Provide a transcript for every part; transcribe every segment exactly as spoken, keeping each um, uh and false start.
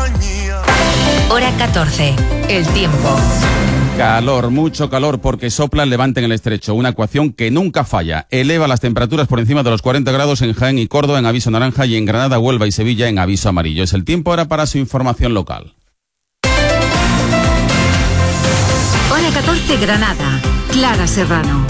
compañía. Hora catorce. El tiempo. Calor, mucho calor porque sopla el levante en el estrecho, una ecuación que nunca falla. Eleva las temperaturas por encima de los cuarenta grados en Jaén y Córdoba en aviso naranja y en Granada, Huelva y Sevilla en aviso amarillo. Es el tiempo ahora para su información local. Hora catorce, Granada. Clara Serrano.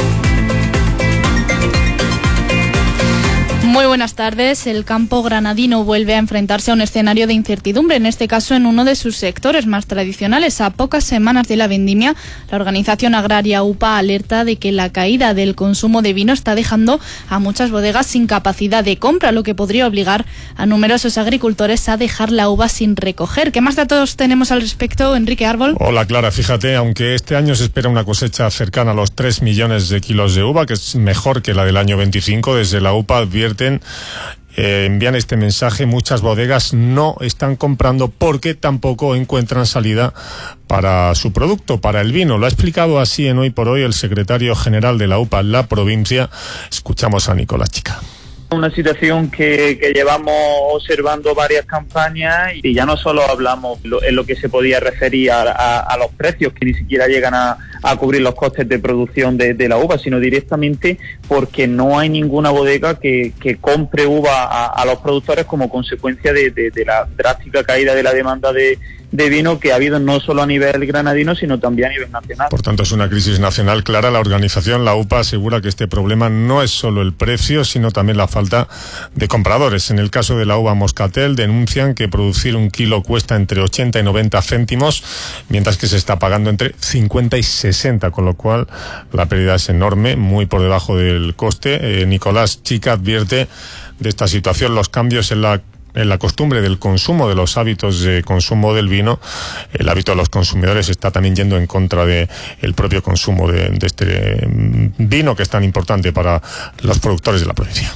Muy buenas tardes. El campo granadino vuelve a enfrentarse a un escenario de incertidumbre, en este caso en uno de sus sectores más tradicionales. A pocas semanas de la vendimia, la organización agraria U P A alerta de que la caída del consumo de vino está dejando a muchas bodegas sin capacidad de compra, lo que podría obligar a numerosos agricultores a dejar la uva sin recoger. ¿Qué más datos tenemos al respecto, Enrique Árbol? Hola, Clara. Fíjate, aunque este año se espera una cosecha cercana a los tres millones de kilos de uva, que es mejor que la del año veinticinco, desde la U P A advierten Eh, envían este mensaje: muchas bodegas no están comprando porque tampoco encuentran salida para su producto, para el vino. Lo ha explicado así en Hoy por Hoy el secretario general de la U P A en la provincia. Escuchamos a Nicolás Chica. Una situación que, que llevamos observando varias campañas y ya no solo hablamos lo, en lo que se podía referir a, a, a los precios, que ni siquiera llegan a, a cubrir los costes de producción de, de la uva, sino directamente porque no hay ninguna bodega que, que compre uva a, a los productores como consecuencia de, de, de la drástica caída de la demanda de de vino que ha habido no solo a nivel granadino, sino también a nivel nacional. Por tanto, es una crisis nacional clara. La organización, la U P A, asegura que este problema no es solo el precio, sino también la falta de compradores. En el caso de la uva Moscatel, denuncian que producir un kilo cuesta entre ochenta y noventa céntimos, mientras que se está pagando entre cincuenta y sesenta, con lo cual la pérdida es enorme, muy por debajo del coste. Eh, Nicolás Chica advierte de esta situación: los cambios en la en la costumbre del consumo, de los hábitos de consumo del vino, el hábito de los consumidores está también yendo en contra de el propio consumo de, de este vino, que es tan importante para los productores de la provincia.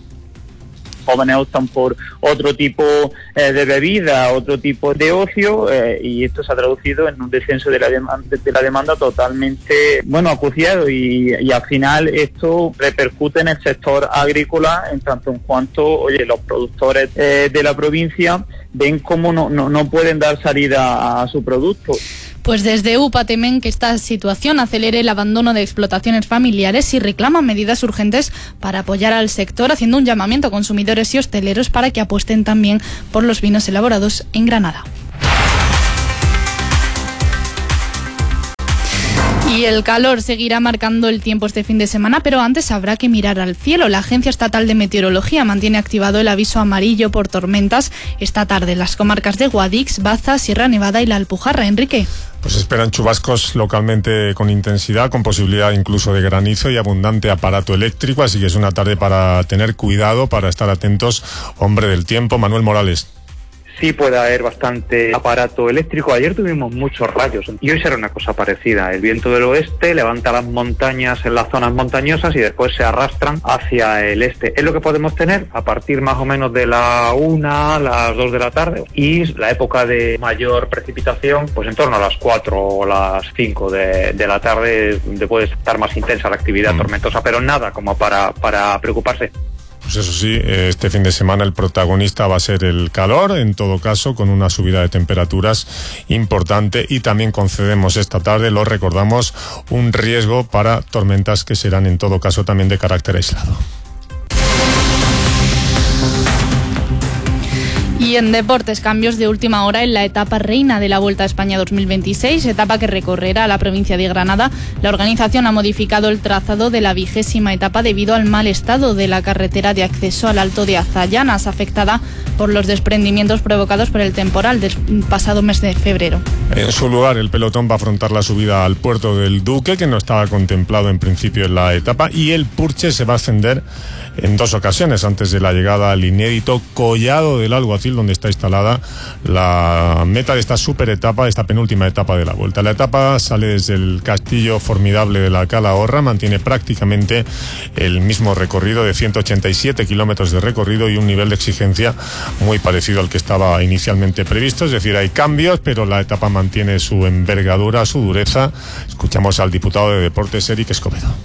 Jóvenes optan por otro tipo eh, de bebida, otro tipo de ocio, eh, y esto se ha traducido en un descenso de la demanda, de la demanda totalmente, bueno, acuciado, y, y al final esto repercute en el sector agrícola, en tanto en cuanto, oye, los productores eh, de la provincia ven cómo no, no, no pueden dar salida a su producto. Pues desde U P A temen que esta situación acelere el abandono de explotaciones familiares y reclaman medidas urgentes para apoyar al sector, haciendo un llamamiento a consumidores y hosteleros para que apuesten también por los vinos elaborados en Granada. Y el calor seguirá marcando el tiempo este fin de semana, pero antes habrá que mirar al cielo. La Agencia Estatal de Meteorología mantiene activado el aviso amarillo por tormentas esta tarde en las comarcas de Guadix, Baza, Sierra Nevada y la Alpujarra. Enrique. Pues esperan chubascos localmente con intensidad, con posibilidad incluso de granizo y abundante aparato eléctrico, así que es una tarde para tener cuidado, para estar atentos. Hombre del tiempo, Manuel Morales. Sí puede haber bastante aparato eléctrico. Ayer tuvimos muchos rayos y hoy será una cosa parecida. El viento del oeste levanta las montañas en las zonas montañosas y después se arrastran hacia el este. Es lo que podemos tener a partir más o menos de la una, las dos de la tarde, y la época de mayor precipitación pues en torno a las cuatro o las cinco de, de la tarde, donde puede estar más intensa la actividad mm. tormentosa, pero nada como para, para preocuparse. Pues eso sí, este fin de semana el protagonista va a ser el calor, en todo caso, con una subida de temperaturas importante, y también concedemos esta tarde, lo recordamos, un riesgo para tormentas que serán en todo caso también de carácter aislado. Y en deportes, cambios de última hora en la etapa reina de la Vuelta a España dos mil veintiséis, etapa que recorrerá la provincia de Granada. La organización ha modificado el trazado de la vigésima etapa debido al mal estado de la carretera de acceso al Alto de Azallanas, afectada por los desprendimientos provocados por el temporal del pasado mes de febrero. En su lugar, el pelotón va a afrontar la subida al puerto del Duque, que no estaba contemplado en principio en la etapa, y el Purche se va a ascender en dos ocasiones antes de la llegada al inédito Collado del Alguacil, donde está instalada la meta de esta super etapa, esta penúltima etapa de la Vuelta. La etapa sale desde el castillo formidable de la Calahorra, mantiene prácticamente el mismo recorrido de ciento ochenta y siete kilómetros de recorrido y un nivel de exigencia muy parecido al que estaba inicialmente previsto, es decir, hay cambios, pero la etapa mantiene su envergadura, su dureza. Escuchamos al diputado de Deportes, Eric Escobedo.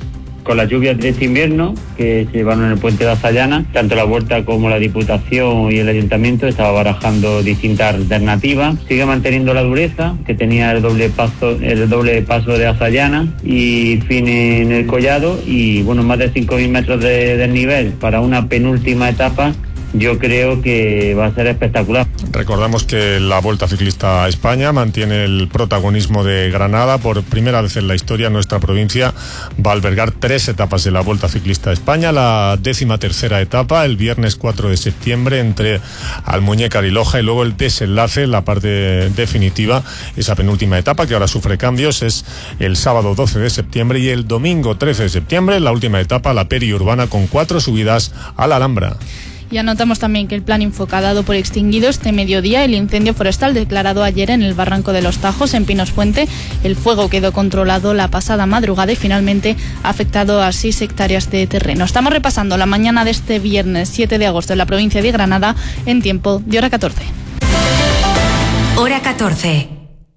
con las lluvias de este invierno que se llevaron en el puente de Azallana, tanto la Vuelta como la Diputación y el Ayuntamiento estaba barajando distintas alternativas. Sigue manteniendo la dureza que tenía el doble paso, el doble paso de Azallana y fin en el Collado, y bueno, más de cinco mil metros de desnivel para una penúltima etapa. Yo creo que va a ser espectacular. Recordamos que la Vuelta Ciclista a España mantiene el protagonismo de Granada. Por primera vez en la historia, nuestra provincia va a albergar tres etapas de la Vuelta Ciclista a España. La décima tercera etapa, el viernes cuatro de septiembre, entre Almuñécar y Loja, y luego el desenlace, la parte definitiva, esa penúltima etapa que ahora sufre cambios, es el sábado doce de septiembre, y el domingo trece de septiembre, la última etapa, la periurbana, con cuatro subidas a la Alhambra. Y anotamos también que el plan Infoca ha dado por extinguido este mediodía el incendio forestal declarado ayer en el Barranco de los Tajos, en Pinos Puente. El fuego quedó controlado la pasada madrugada y finalmente ha afectado a seis hectáreas de terreno. Estamos repasando la mañana de este viernes siete de agosto en la provincia de Granada en tiempo de hora catorce. Hora catorce.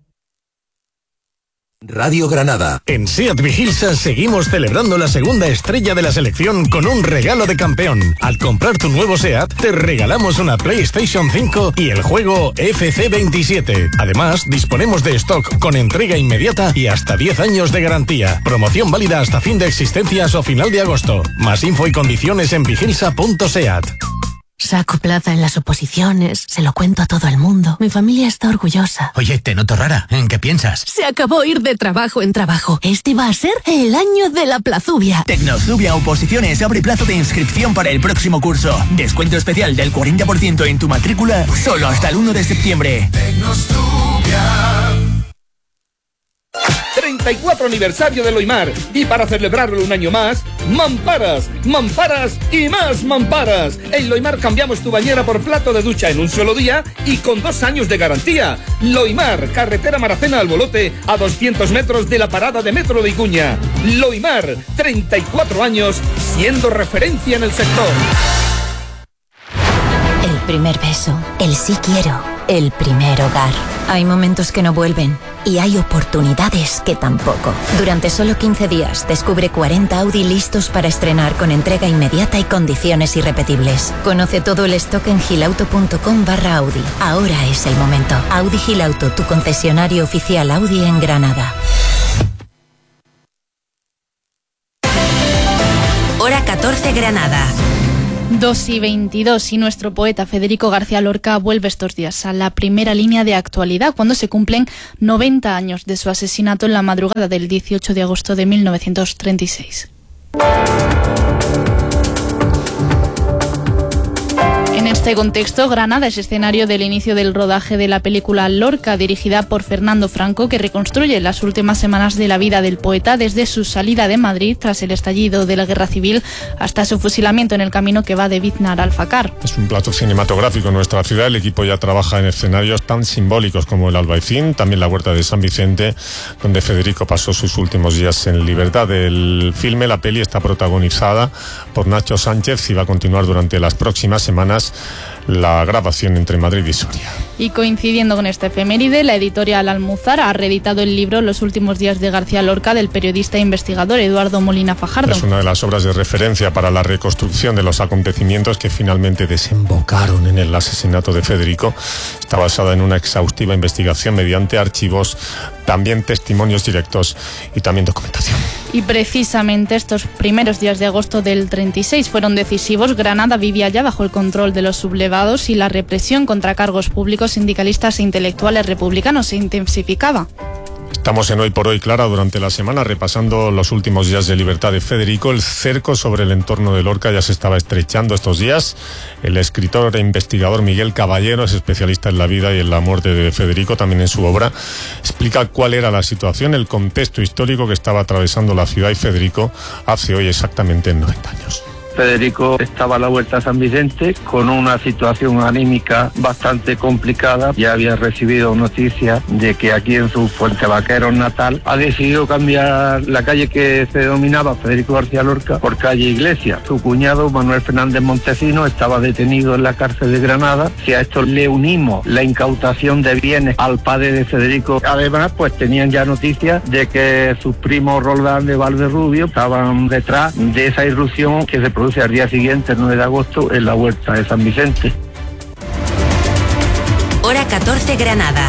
Radio Granada. En SEAT Vigilsa seguimos celebrando la segunda estrella de la selección con un regalo de campeón. Al comprar tu nuevo SEAT, te regalamos una PlayStation cinco y el juego F C veintisiete. Además, disponemos de stock con entrega inmediata y hasta diez años de garantía. Promoción válida hasta fin de existencias o final de agosto. Más info y condiciones en vigilsa punto seat. Saco plaza en las oposiciones, se lo cuento a todo el mundo. Mi familia está orgullosa. Oye, te noto rara. ¿En qué piensas? Se acabó ir de trabajo en trabajo. Este va a ser el año de la plazubia. Tecnozubia Oposiciones abre plazo de inscripción para el próximo curso. Descuento especial del cuarenta por ciento en tu matrícula solo hasta el uno de septiembre. Tecnozubia. treinta y cuatro aniversario de Loimar, y para celebrarlo un año más, mamparas, mamparas y más mamparas. En Loimar cambiamos tu bañera por plato de ducha en un solo día y con dos años de garantía. Loimar, carretera Maracena al Bolote, a doscientos metros de la parada de metro de Icuña. Loimar, treinta y cuatro años siendo referencia en el sector. El primer beso, el sí quiero, el primer hogar. Hay momentos que no vuelven y hay oportunidades que tampoco. Durante solo quince días descubre cuarenta Audi listos para estrenar con entrega inmediata y condiciones irrepetibles. Conoce todo el stock en gilauto punto com barra Audi. Ahora es el momento. Audi Gilauto, tu concesionario oficial Audi en Granada. Hora catorce Granada. dos y veintidós, y nuestro poeta Federico García Lorca vuelve estos días a la primera línea de actualidad cuando se cumplen noventa años de su asesinato en la madrugada del dieciocho de agosto de mil novecientos treinta y seis. En este contexto, Granada es escenario del inicio del rodaje de la película Lorca, dirigida por Fernando Franco, que reconstruye las últimas semanas de la vida del poeta desde su salida de Madrid tras el estallido de la Guerra Civil hasta su fusilamiento en el camino que va de Biznar a Alfacar. Es un plato cinematográfico en nuestra ciudad. El equipo ya trabaja en escenarios tan simbólicos como el Albaicín, también la Huerta de San Vicente, donde Federico pasó sus últimos días en libertad. El filme, la peli, está protagonizada por Nacho Sánchez y va a continuar durante las próximas semanas la grabación entre Madrid y Soria. Y coincidiendo con esta efeméride, la editorial Almuzara ha reeditado el libro Los últimos días de García Lorca del periodista e investigador Eduardo Molina Fajardo. Es una de las obras de referencia para la reconstrucción de los acontecimientos que finalmente desembocaron en el asesinato de Federico. Está basada en una exhaustiva investigación mediante archivos, también testimonios directos y también documentación. Y precisamente estos primeros días de agosto del treinta y seis fueron decisivos. Granada vivía ya bajo el control de los sublevados y la represión contra cargos públicos, sindicalistas e intelectuales republicanos se intensificaba. Estamos en Hoy por Hoy, Clara, durante la semana repasando los últimos días de libertad de Federico. El cerco sobre el entorno de Lorca ya se estaba estrechando estos días. El escritor e investigador Miguel Caballero es especialista en la vida y en la muerte de Federico, también en su obra. Explica cuál era la situación, el contexto histórico que estaba atravesando la ciudad y Federico hace hoy exactamente noventa años. Federico estaba a la vuelta a San Vicente con una situación anímica bastante complicada. Ya había recibido noticias de que aquí en su Fuente Vaqueros natal ha decidido cambiar la calle que se denominaba Federico García Lorca por calle Iglesia. Su cuñado Manuel Fernández Montesino estaba detenido en la cárcel de Granada. Si a esto le unimos la incautación de bienes al padre de Federico, además pues tenían ya noticias de que sus primos Roldán de Valderrubio estaban detrás de esa irrupción que se produce al día siguiente, el nueve de agosto, en la huerta de San Vicente. Hora catorce, Granada.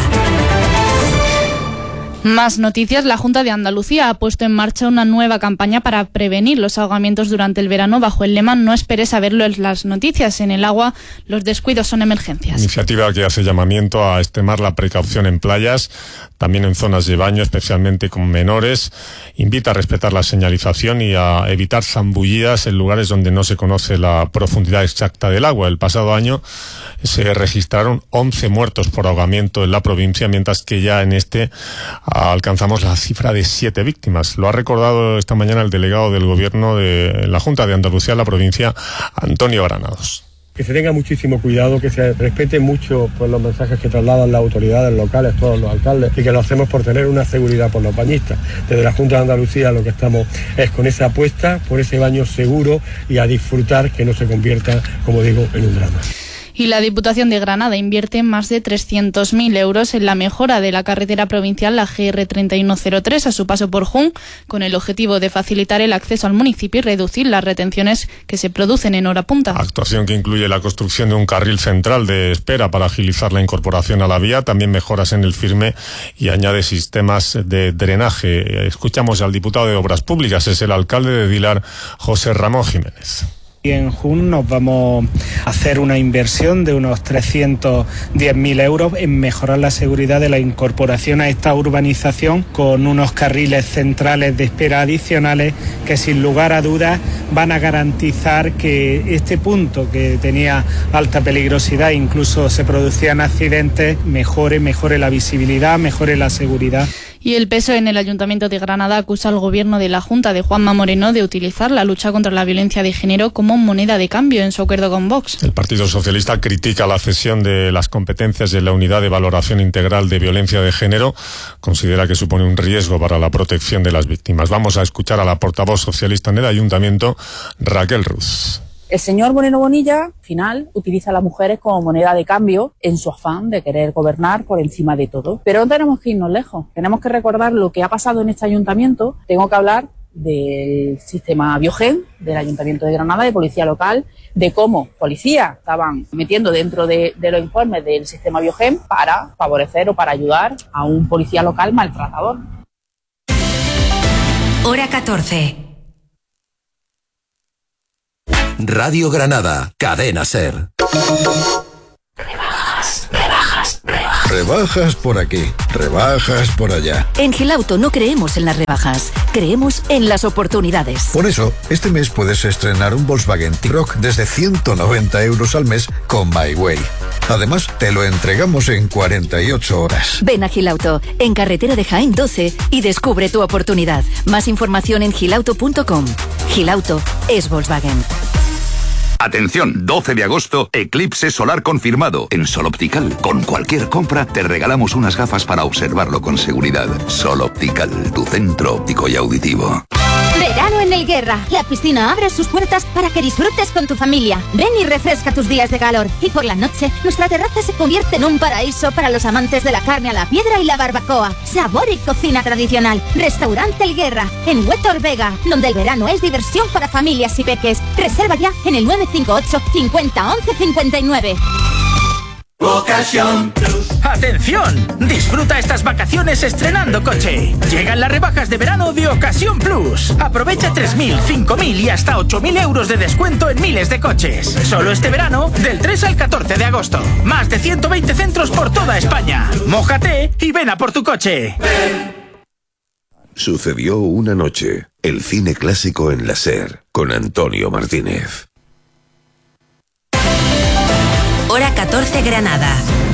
Más noticias. La Junta de Andalucía ha puesto en marcha una nueva campaña para prevenir los ahogamientos durante el verano bajo el lema "No esperes a verlo en las noticias". En el agua, los descuidos son emergencias. Iniciativa que hace llamamiento a extremar la precaución en playas, también en zonas de baño, especialmente con menores. Invita a respetar la señalización y a evitar zambullidas en lugares donde no se conoce la profundidad exacta del agua. El pasado año se registraron once muertos por ahogamiento en la provincia, mientras que ya en este alcanzamos la cifra de siete víctimas. Lo ha recordado esta mañana el delegado del Gobierno de la Junta de Andalucía en la provincia, Antonio Granados. Que se tenga muchísimo cuidado, que se respete mucho pues, los mensajes que trasladan las autoridades locales, todos los alcaldes, y que lo hacemos por tener una seguridad por los bañistas. Desde la Junta de Andalucía lo que estamos es con esa apuesta por ese baño seguro y a disfrutar, que no se convierta, como digo, en un drama. Y la Diputación de Granada invierte más de trescientos mil euros en la mejora de la carretera provincial, la G R treinta y uno cero tres, a su paso por Jun, con el objetivo de facilitar el acceso al municipio y reducir las retenciones que se producen en hora punta. Actuación que incluye la construcción de un carril central de espera para agilizar la incorporación a la vía, también mejoras en el firme y añade sistemas de drenaje. Escuchamos al diputado de Obras Públicas, es el alcalde de Dilar, José Ramón Jiménez. Y en Jun nos vamos a hacer una inversión de unos trescientos diez mil euros en mejorar la seguridad de la incorporación a esta urbanización, con unos carriles centrales de espera adicionales que sin lugar a dudas van a garantizar que este punto, que tenía alta peligrosidad, incluso se producían accidentes, mejore, mejore la visibilidad, mejore la seguridad. Y el P S O E en el Ayuntamiento de Granada acusa al Gobierno de la Junta de Juanma Moreno de utilizar la lucha contra la violencia de género como moneda de cambio en su acuerdo con Vox. El Partido Socialista critica la cesión de las competencias de la Unidad de Valoración Integral de Violencia de Género. Considera que supone un riesgo para la protección de las víctimas. Vamos a escuchar a la portavoz socialista en el Ayuntamiento, Raquel Ruz. El señor Moreno Bonilla, al final, utiliza a las mujeres como moneda de cambio en su afán de querer gobernar por encima de todo. Pero no tenemos que irnos lejos. Tenemos que recordar lo que ha pasado en este ayuntamiento. Tengo que hablar del sistema Biogen, del Ayuntamiento de Granada, de policía local, de cómo policías estaban metiendo dentro de, de los informes del sistema Biogen para favorecer o para ayudar a un policía local maltratador. Hora catorce. Radio Granada, Cadena SER. Rebajas, rebajas, rebajas. Rebajas por aquí, rebajas por allá. En Gilauto no creemos en las rebajas, creemos en las oportunidades. Por eso, este mes puedes estrenar un Volkswagen T-Roc desde ciento noventa euros al mes con My Way. Además, te lo entregamos en cuarenta y ocho horas. Ven a Gilauto, en carretera de Jaén doce, y descubre tu oportunidad. Más información en gilauto punto com. Gilauto es Volkswagen. Atención, doce de agosto, eclipse solar confirmado. En Sol Optical, con cualquier compra, te regalamos unas gafas para observarlo con seguridad. Sol Optical, tu centro óptico y auditivo. Verano en el Guerra. La piscina abre sus puertas para que disfrutes con tu familia. Ven y refresca tus días de calor. Y por la noche, nuestra terraza se convierte en un paraíso para los amantes de la carne a la piedra y la barbacoa. Sabor y cocina tradicional. Restaurante El Guerra, en Huétor Vega, donde el verano es diversión para familias y peques. Reserva ya en el nueve cinco ocho, cincuenta, once, cincuenta y nueve. Ocasión Plus. ¡Atención! Disfruta estas vacaciones estrenando coche. Llegan las rebajas de verano de Ocasión Plus. Aprovecha tres mil, cinco mil y hasta ocho mil euros de descuento en miles de coches. Solo este verano, del tres al catorce de agosto. Más de ciento veinte centros por toda España. Mójate y ven a por tu coche. Sucedió una noche. El cine clásico en la SER, con Antonio Martínez. Hora catorce, Granada.